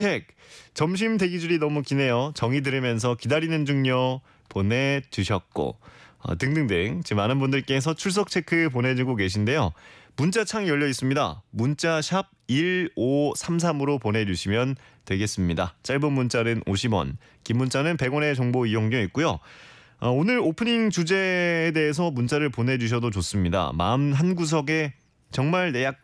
점심 대기줄이 너무 기네요. 정의 들으면서 기다리는 중요 보내주셨고 등등등 지금 많은 분들께서 출석 체크 보내주고 계신데요. 문자창 열려 있습니다. 문자 샵 1533으로 보내주시면 되겠습니다. 짧은 문자는 50원, 긴 문자는 100원의 정보 이용료 있고요. 오늘 오프닝 주제에 대해서 문자를 보내주셔도 좋습니다. 마음 한구석에 정말 내